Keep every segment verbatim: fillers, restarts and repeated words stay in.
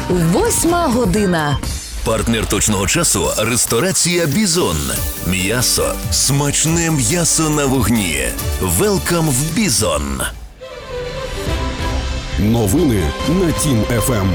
Восьма година. Партнер точного часу – ресторація «Бізон». М'ясо. Смачне м'ясо на вогні. Велкам в «Бізон». Новини на Тім еф ем.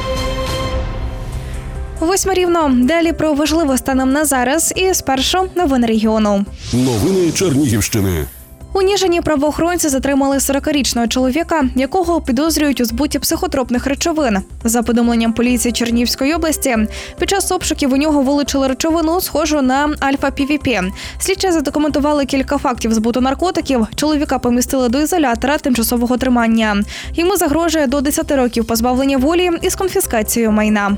Восьма рівно. Далі про важливе станом на зараз і спершу новини регіону. Новини Чернігівщини. У Ніжині правоохоронці затримали сорокарічного чоловіка, якого підозрюють у збуті психотропних речовин. За повідомленням поліції Чернігівської області, під час обшуків у нього вилучили речовину, схожу на альфа-пі ві пі. Слідчі задокументували кілька фактів збуту наркотиків. Чоловіка помістили до ізолятора тимчасового тримання. Йому загрожує до десяти років позбавлення волі із конфіскацією майна.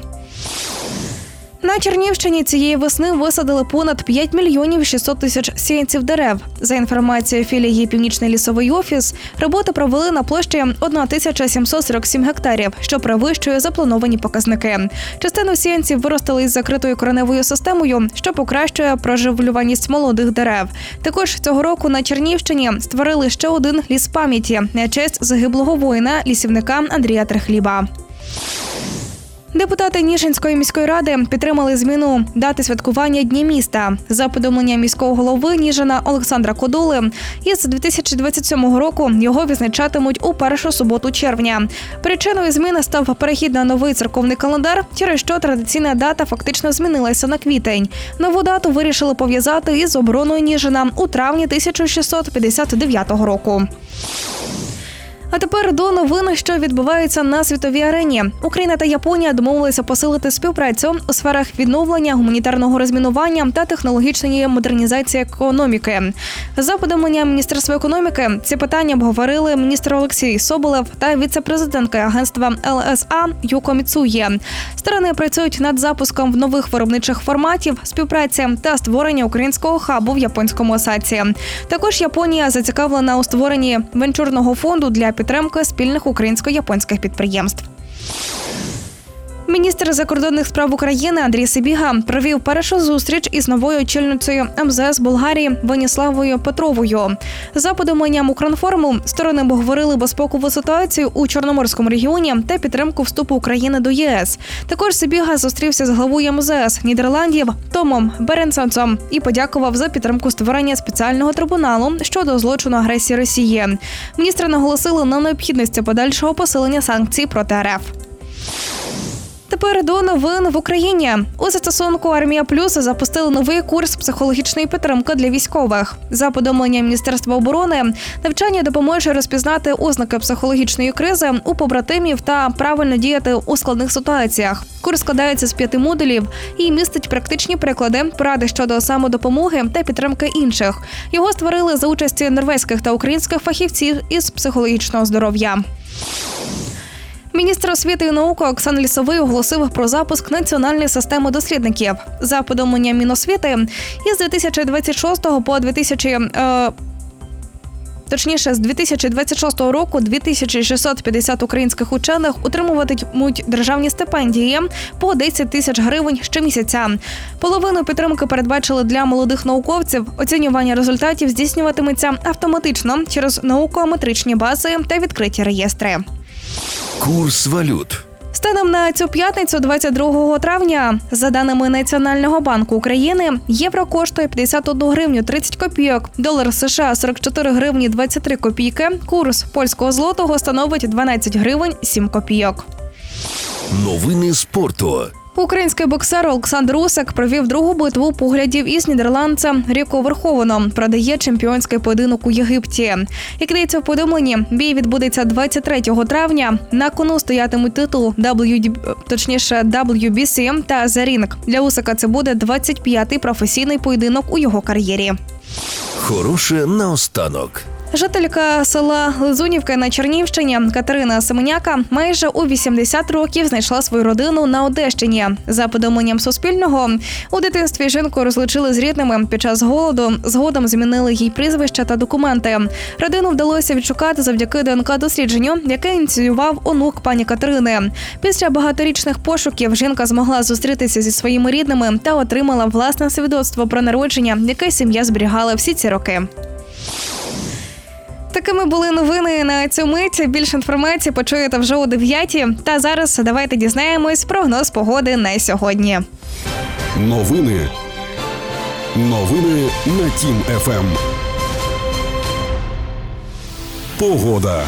На Чернігівщині цієї весни висадили понад п'ять мільйонів шістсот тисяч сіянців дерев. За інформацією філії «Північний лісовий офіс», роботи провели на площі тисяча сімсот сорок сім гектарів, що перевищує заплановані показники. Частину сіянців виростили із закритою кореневою системою, що покращує проживлюваність молодих дерев. Також цього року на Чернігівщині створили ще один ліс пам'яті на честь загиблого воїна, лісівника Андрія Трехліба. Депутати Ніжинської міської ради підтримали зміну дати святкування Дні міста. За повідомленням міського голови Ніжина Олександра Кодоли, із дві тисячі двадцять сьомого року його відзначатимуть у першу суботу червня. Причиною зміни став перехід на новий церковний календар, через що традиційна дата фактично змінилася на квітень. Нову дату вирішили пов'язати із обороною Ніжина у травні тисяча шістсот п'ятдесят дев'ятого року. А тепер до новин, що відбуваються на світовій арені. Україна та Японія домовилися посилити співпрацю у сферах відновлення, гуманітарного розмінування та технологічної модернізації економіки. За повідомленням Міністерства економіки, ці питання обговорили міністр Олексій Соболєв та віце-президентка агентства ел ес а Юко Міцує. Сторони працюють над запуском нових виробничих форматів співпраці та створення українського хабу в японському Осаці. Також Японія зацікавлена у створенні венчурного фонду для підтримки спільних українсько-японських підприємств. Міністр закордонних справ України Андрій Сибіга провів першу зустріч із новою очільницею ем зе ес Болгарії Веніславою Петровою. За повідомленням Укрінформу, сторони обговорили безпекову ситуацію у Чорноморському регіоні та підтримку вступу України до є ес. Також Сибіга зустрівся з главою ем зе ес Нідерландів Томом Беренсонсом і подякував за підтримку створення спеціального трибуналу щодо злочину агресії Росії. Міністри наголосили на необхідності подальшого посилення санкцій проти ер еф. Тепер до новин в Україні. У застосунку «Армія Плюс» запустили новий курс психологічної підтримки для військових. За повідомленням Міністерства оборони, навчання допоможе розпізнати ознаки психологічної кризи у побратимів та правильно діяти у складних ситуаціях. Курс складається з п'яти модулів і містить практичні приклади, поради щодо самодопомоги та підтримки інших. Його створили за участі норвезьких та українських фахівців із психологічного здоров'я. Міністр освіти і науки Оксан Лісовий оголосив про запуск національної системи дослідників. За повідомленням Міносвіти, із дві тисячі двадцять шостого по дві тисячі е, Точніше, з дві тисячі двадцять шостого року дві тисячі шістсот п'ятдесят українських учених отримуватимуть державні стипендії по десять тисяч гривень щомісяця. Половину підтримки передбачили для молодих науковців. Оцінювання результатів здійснюватиметься автоматично через наукометричні бази та відкриті реєстри. Курс валют. Станом на цю п'ятницю, двадцять другого травня, за даними Національного банку України, євро коштує п'ятдесят одну гривню тридцять копійок, долар США – сорок чотири гривні двадцять три копійки, курс польського злотого становить дванадцять гривень сім копійок. Новини спорту. Український боксер Олександр Усик провів другу битву поглядів із нідерландцем Ріко Верховеном, продає чемпіонський поєдинок у Єгипті. Як йдеться в повідомленні, бій відбудеться двадцять третього травня. На кону стоятимуть титул дабл ю ді, точніше дабл ю бі сі та The Ring. Для Усика це буде двадцять п'ятий професійний поєдинок у його кар'єрі. Хороше наостанок. Жителька села Лизунівка на Чернігівщині Катерина Семеняка майже у вісімдесят років знайшла свою родину на Одещині. За повідомленням Суспільного, у дитинстві жінку розлучили з рідними під час голоду, згодом змінили їй прізвища та документи. Родину вдалося відшукати завдяки де ен ка-дослідженню, яке ініціював онук пані Катерини. Після багаторічних пошуків жінка змогла зустрітися зі своїми рідними та отримала власне свідоцтво про народження, яке сім'я зберігала всі ці роки. Такими були новини на цю мить. Більше інформації почуєте вже о дев'ятій. Та зараз давайте дізнаємось прогноз погоди на сьогодні. Новини. Новини на Тім еф ем. Погода.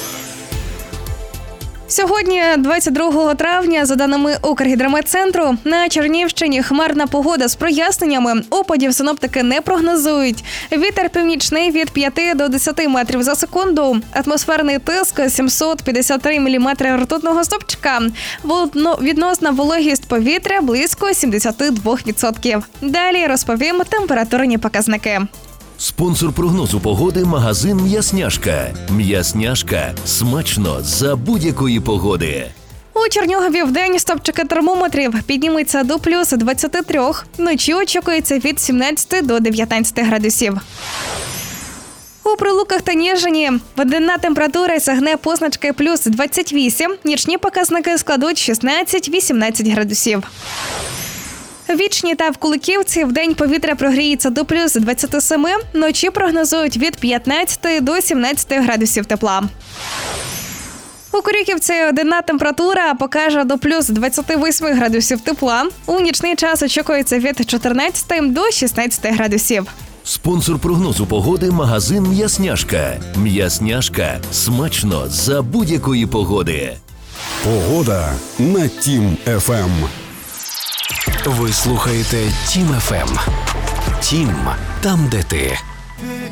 Сьогодні, двадцять другого травня, за даними Укргідрометцентру, на Чернігівщині хмарна погода з проясненнями. Опадів синоптики не прогнозують. Вітер північний від п'яти до десяти метрів за секунду. Атмосферний тиск сімсот п'ятдесят три міліметри ртутного стовпчика. Відносна вологість повітря близько сімдесят два відсотки. Далі розповім температурні показники. Спонсор прогнозу погоди – магазин «М'ясняшка». «М'ясняшка» – смачно за будь-якої погоди. У Чернігові вдень стопчики термометрів підніметься до плюс двадцяти трьох. Вночі очікується від сімнадцяти до дев'ятнадцяти градусів. У Прилуках та Ніжині денна температура сягне позначки плюс двадцять вісім, нічні показники складуть шістнадцять-вісімнадцять градусів. Вічні та в Куликівці вдень повітря прогріється до плюс двадцяти семи, вночі прогнозують від п'ятнадцяти до сімнадцяти градусів тепла. У Корюківці денна температура покаже до плюс двадцяти восьми градусів тепла. У нічний час очікується від чотирнадцяти до шістнадцяти градусів. Спонсор прогнозу погоди – магазин «М'ясняшка». «М'ясняшка» – смачно за будь-якої погоди. Погода на Тім еф ем. Ви слухаєте Тім еф ем. Тім, там, де ти.